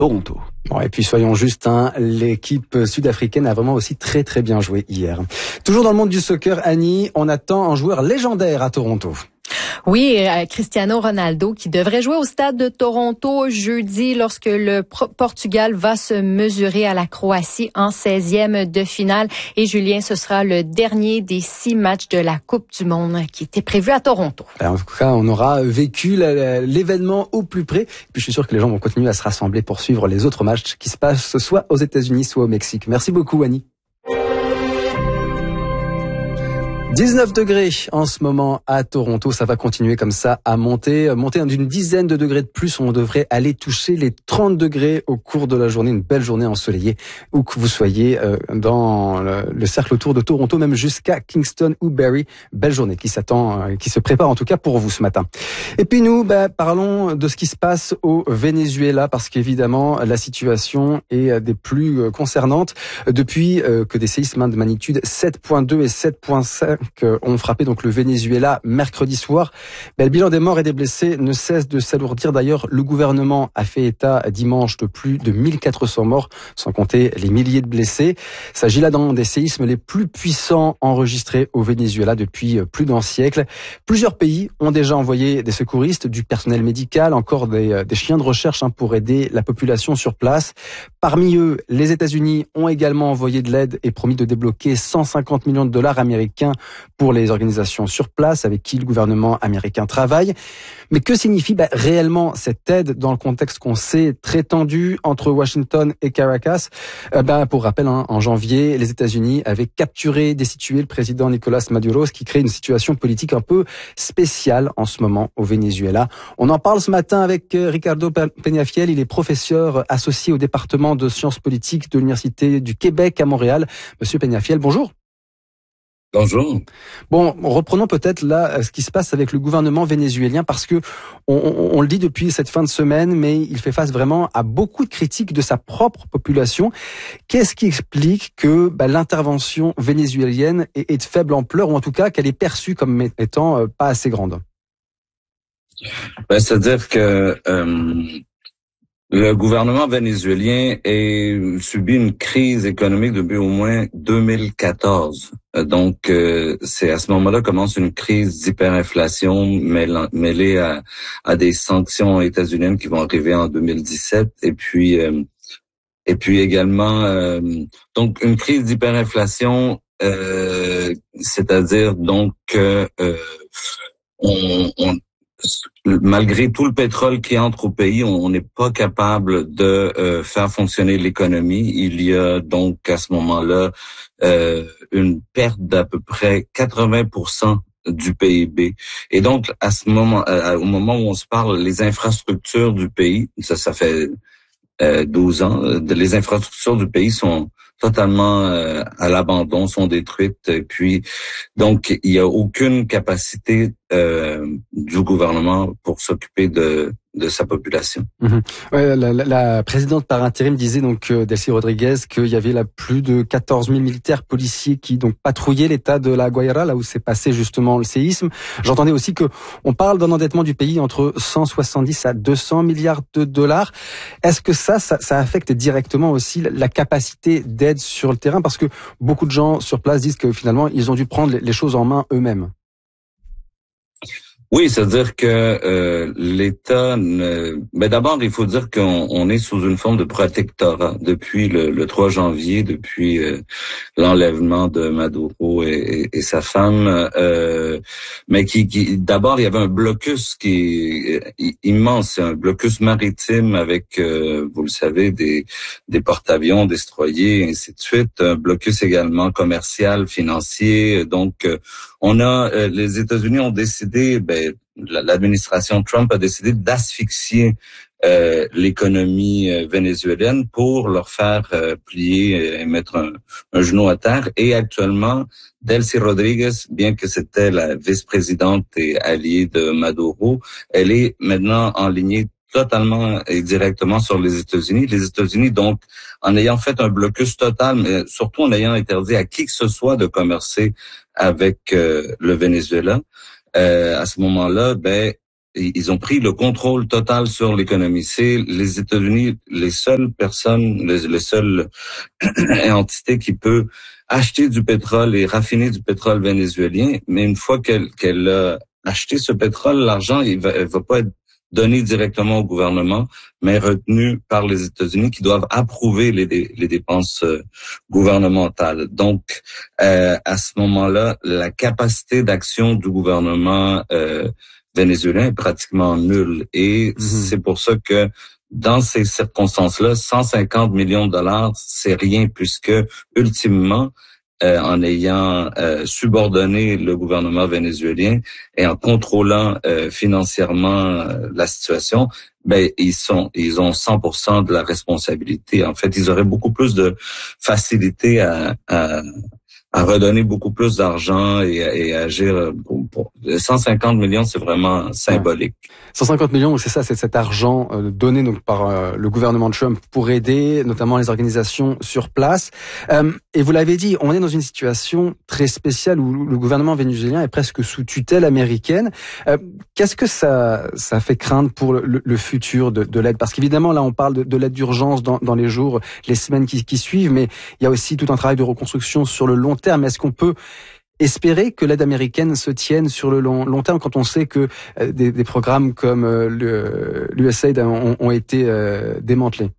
Toronto. Bon, et puis soyons justes, l'équipe sud-africaine a vraiment aussi très très bien joué hier. Toujours dans le monde du soccer, Annie, on attend un joueur légendaire à Toronto. Oui, Cristiano Ronaldo qui devrait jouer au stade de Toronto jeudi lorsque le Portugal va se mesurer à la Croatie en 16e de finale. Et Julien, ce sera le dernier des 6 matchs de la Coupe du Monde qui était prévu à Toronto. En tout cas, on aura vécu l'événement au plus près. Et puis je suis sûr que les gens vont continuer à se rassembler pour suivre les autres matchs qui se passent soit aux États-Unis, soit au Mexique. Merci beaucoup, Annie. 19 degrés en ce moment à Toronto, ça va continuer comme ça à monter d'une dizaine de degrés de plus. On devrait aller toucher les 30 degrés au cours de la journée, une belle journée ensoleillée, où que vous soyez dans le cercle autour de Toronto, même jusqu'à Kingston ou Barrie. Belle journée qui se prépare en tout cas pour vous ce matin. Et puis nous, parlons de ce qui se passe au Venezuela, parce qu'évidemment la situation est des plus concernantes depuis que des séismes de magnitude 7.2 et 7.5 ont frappé donc le Venezuela mercredi soir. Le bilan des morts et des blessés ne cesse de s'alourdir. D'ailleurs, le gouvernement a fait état dimanche de plus de 1400 morts, sans compter les milliers de blessés. Il s'agit là d'un des séismes les plus puissants enregistrés au Venezuela depuis plus d'un siècle. Plusieurs pays ont déjà envoyé des secouristes, du personnel médical, encore des chiens de recherche pour aider la population sur place. Parmi eux, les États-Unis ont également envoyé de l'aide et promis de débloquer 150 millions de dollars américains pour les organisations sur place avec qui le gouvernement américain travaille. Mais que signifie réellement cette aide dans le contexte qu'on sait très tendu entre Washington et Caracas? Pour rappel, en janvier, les États-Unis avaient capturé, destitué le président Nicolás Maduro, ce qui crée une situation politique un peu spéciale en ce moment au Venezuela. On en parle ce matin avec Ricardo Peñafiel. Il est professeur associé au département de sciences politiques de l'Université du Québec à Montréal. Monsieur Peñafiel, bonjour. Bonjour. Bon, reprenons peut-être là ce qui se passe avec le gouvernement vénézuélien, parce que on le dit depuis cette fin de semaine, mais il fait face vraiment à beaucoup de critiques de sa propre population. Qu'est-ce qui explique que l'intervention vénézuélienne est de faible ampleur, ou en tout cas qu'elle est perçue comme étant pas assez grande? C'est-à-dire que le gouvernement vénézuélien subit une crise économique depuis au moins 2014. Donc, c'est à ce moment-là commence une crise d'hyperinflation mêlée à des sanctions états-uniennes qui vont arriver en 2017. Et puis également, donc une crise d'hyperinflation, c'est-à-dire donc malgré tout le pétrole qui entre au pays, on n'est pas capable de faire fonctionner l'économie. Il y a donc à ce moment-là une perte d'à peu près 80% du PIB. Et donc à ce moment, au moment où on se parle, les infrastructures du pays, ça fait 12 ans, les infrastructures du pays sont totalement à l'abandon, sont détruites. Et puis, donc, il n'y a aucune capacité du gouvernement pour s'occuper de sa population. Ouais, la présidente par intérim disait donc, Delcy Rodriguez, qu'il y avait là plus de 14 000 militaires policiers qui donc patrouillaient l'état de la Guaira, là où s'est passé justement le séisme. J'entendais aussi que on parle d'un endettement du pays entre 170 à 200 milliards de dollars. Est-ce que ça affecte directement aussi la capacité d'aide sur le terrain? Parce que beaucoup de gens sur place disent que finalement, ils ont dû prendre les choses en main eux-mêmes. Oui, c'est-à-dire que l'État... d'abord, il faut dire qu'on est sous une forme de protectorat depuis le 3 janvier, depuis l'enlèvement de Maduro et sa femme. Mais d'abord, il y avait un blocus qui est immense, un blocus maritime avec, vous le savez, des porte-avions destroyés, et ainsi de suite. Un blocus également commercial, financier. Donc, les États-Unis ont décidé, l'administration Trump a décidé d'asphyxier l'économie vénézuélienne pour leur faire plier et mettre un genou à terre. Et actuellement, Delcy Rodriguez, bien que c'était la vice-présidente et alliée de Maduro, elle est maintenant enlignée totalement et directement sur les États-Unis. Les États-Unis, donc, en ayant fait un blocus total, mais surtout en ayant interdit à qui que ce soit de commercer avec le Venezuela, à ce moment-là, ils ont pris le contrôle total sur l'économie. C'est les États-Unis les seules personnes, les seules entités qui peut acheter du pétrole et raffiner du pétrole vénézuélien. Mais une fois qu'elle a acheté ce pétrole, l'argent il va pas être donné directement au gouvernement, mais retenu par les États-Unis qui doivent approuver les dépenses gouvernementales. Donc, à ce moment-là, la capacité d'action du gouvernement vénézuélien est pratiquement nulle. Et c'est pour ça que dans ces circonstances-là, 150 millions de dollars, c'est rien, puisque ultimement, en ayant subordonné le gouvernement vénézuélien et en contrôlant financièrement la situation, ben ils ont 100% de la responsabilité. En fait, ils auraient beaucoup plus de facilité à redonner beaucoup plus d'argent et à agir pour 150 millions, c'est vraiment symbolique. 150 millions, c'est ça, c'est cet argent donné donc par le gouvernement Trump pour aider notamment les organisations sur place. Et vous l'avez dit, on est dans une situation très spéciale où le gouvernement vénézuélien est presque sous tutelle américaine. Qu'est-ce que ça fait craindre pour le futur de l'aide? Parce qu'évidemment, là, on parle de l'aide d'urgence dans les jours, les semaines qui suivent, mais il y a aussi tout un travail de reconstruction sur le long terme. Est-ce qu'on peut espérer que l'aide américaine se tienne sur le long terme quand on sait que des programmes comme l'USAID ont été démantelés?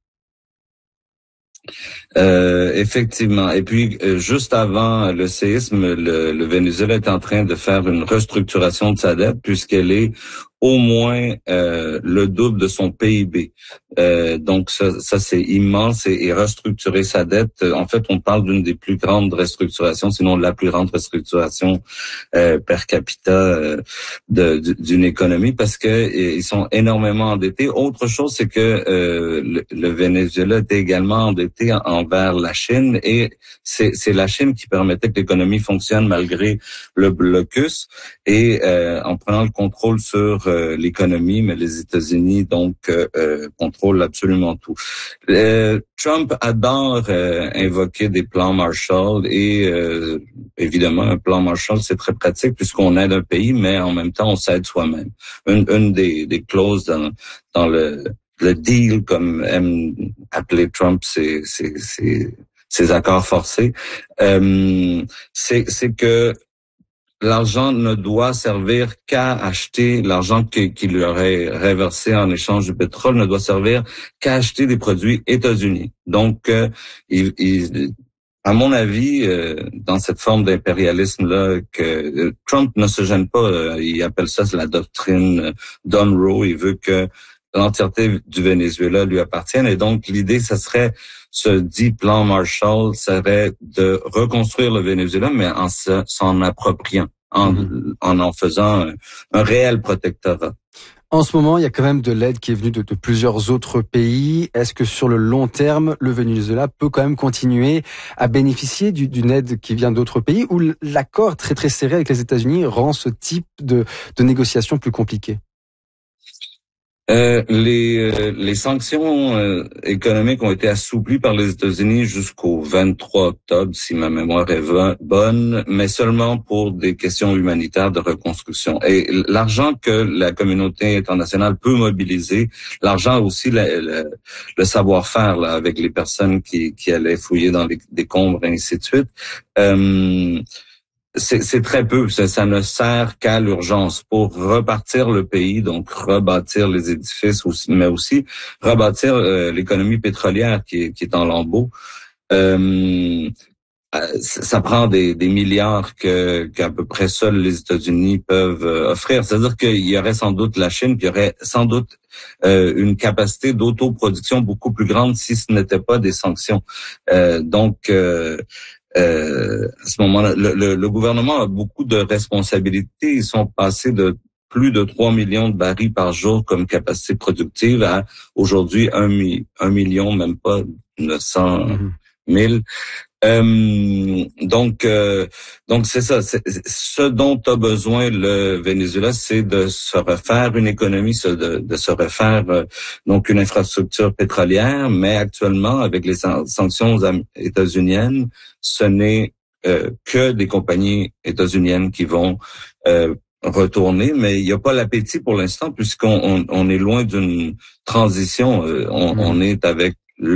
Effectivement. Et puis, juste avant le séisme, le Venezuela est en train de faire une restructuration de sa dette puisqu'elle est au moins le double de son PIB. Donc ça c'est immense et restructurer sa dette. En fait, on parle d'une des plus grandes restructurations, sinon la plus grande restructuration per capita d'une économie parce que ils sont énormément endettés. Autre chose, c'est que le Venezuela était également endetté envers la Chine et c'est la Chine qui permettait que l'économie fonctionne malgré le blocus et en prenant le contrôle sur l'économie, mais les États-Unis donc contrôlent absolument tout. Trump adore invoquer des plans Marshall et évidemment un plan Marshall c'est très pratique puisqu'on aide un pays, mais en même temps on s'aide soi-même. Une des clauses dans le deal comme aime appeler Trump, c'est ces accords forcés, c'est que l'argent ne doit servir qu'à acheter l'argent qu'il leur aurait reversé en échange du pétrole ne doit servir qu'à acheter des produits États-Unis. Donc, à mon avis, dans cette forme d'impérialisme-là, que Trump ne se gêne pas, il appelle ça la doctrine d'Unroe, il veut que l'entièreté du Venezuela lui appartienne. Et donc, l'idée, ça serait, ce dit plan Marshall, serait de reconstruire le Venezuela, mais en s'en appropriant, en faisant un réel protectorat. En ce moment, il y a quand même de l'aide qui est venue de plusieurs autres pays. Est-ce que sur le long terme, le Venezuela peut quand même continuer à bénéficier d'une aide qui vient d'autres pays ou l'accord très très serré avec les États-Unis rend ce type de négociation plus compliqué? Les sanctions économiques ont été assouplies par les États-Unis jusqu'au 23 octobre, si ma mémoire est bonne, mais seulement pour des questions humanitaires de reconstruction. Et l'argent que la communauté internationale peut mobiliser, l'argent aussi, le savoir-faire là, avec les personnes qui allaient fouiller dans les décombres et ainsi de suite, c'est très peu, ça ne sert qu'à l'urgence pour repartir le pays, donc rebâtir les édifices, mais aussi rebâtir l'économie pétrolière qui est en lambeaux. Ça prend des milliards qu'à peu près seuls les États-Unis peuvent offrir. C'est-à-dire qu'il y aurait sans doute la Chine, qui aurait sans doute une capacité d'autoproduction beaucoup plus grande si ce n'était pas des sanctions. À ce moment-là, le gouvernement a beaucoup de responsabilités. Ils sont passés de plus de 3 millions de barils par jour comme capacité productive à aujourd'hui 1 million, même pas 900 000. Donc c'est ça. Ce dont a besoin le Venezuela, c'est de se refaire une économie, de se refaire donc une infrastructure pétrolière. Mais actuellement, avec les sanctions états-uniennes, ce n'est que des compagnies états-uniennes qui vont retourner, mais il n'y a pas l'appétit pour l'instant puisqu'on est loin d'une transition. On est avec